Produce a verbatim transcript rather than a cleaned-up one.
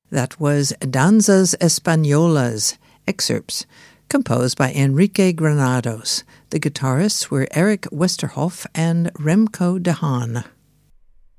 That was Danzas Españolas, excerpts, composed by Enrique Granados. The guitarists were Eric Westerhoff and Remco de Haan.